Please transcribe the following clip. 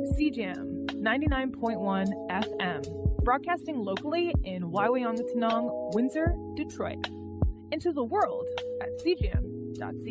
CJAM 99.1 FM, broadcasting locally in Waiwayangatanong, Windsor, Detroit. Into the world at cjam.ca.